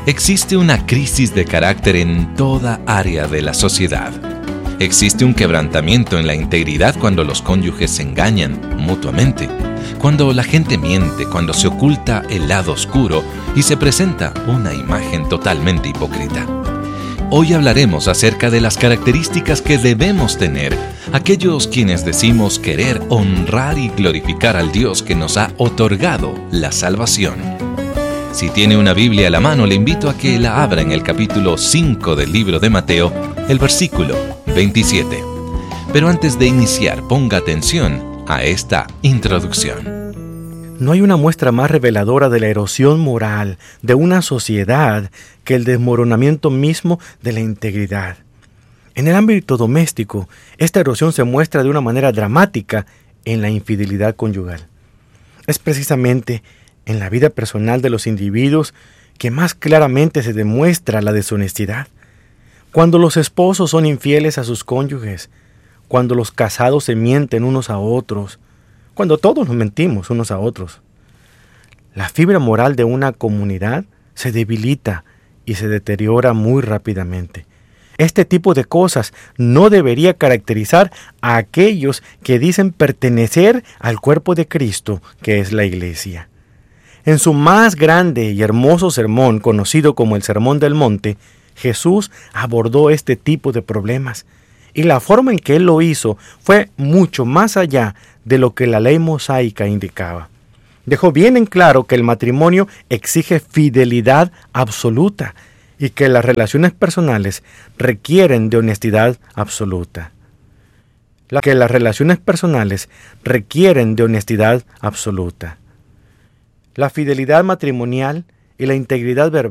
Existe una crisis de carácter en toda área de la sociedad. Existe un quebrantamiento en la integridad cuando los cónyuges se engañan mutuamente, cuando la gente miente, cuando se oculta el lado oscuro y se presenta una imagen totalmente hipócrita. Hoy hablaremos acerca de las características que debemos tener aquellos quienes decimos querer honrar y glorificar al Dios que nos ha otorgado la salvación. Si tiene una Biblia a la mano, le invito a que la abra en el capítulo 5 del libro de Mateo, el versículo 27. Pero antes de iniciar, ponga atención a esta introducción. No hay una muestra más reveladora de la erosión moral de una sociedad que el desmoronamiento mismo de la integridad. En el ámbito doméstico, esta erosión se muestra de una manera dramática en la infidelidad conyugal. Es precisamente en la vida personal de los individuos que más claramente se demuestra la deshonestidad. Cuando los esposos son infieles a sus cónyuges, cuando los casados se mienten unos a otros, cuando todos nos mentimos unos a otros. La fibra moral de una comunidad se debilita y se deteriora muy rápidamente. Este tipo de cosas no debería caracterizar a aquellos que dicen pertenecer al cuerpo de Cristo, que es la Iglesia. En su más grande y hermoso sermón, conocido como el Sermón del Monte, Jesús abordó este tipo de problemas, y la forma en que Él lo hizo fue mucho más allá de lo que la ley mosaica indicaba. Dejó bien en claro que el matrimonio exige fidelidad absoluta y que las relaciones personales requieren de honestidad absoluta. La fidelidad matrimonial y la integridad verbal